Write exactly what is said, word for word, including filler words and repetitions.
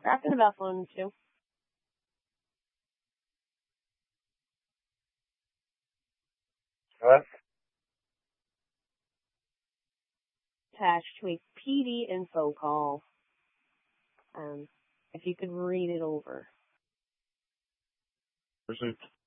Captain Buffalo too. What? Attached to a P D info call. Um, if you could read it over. Proceed.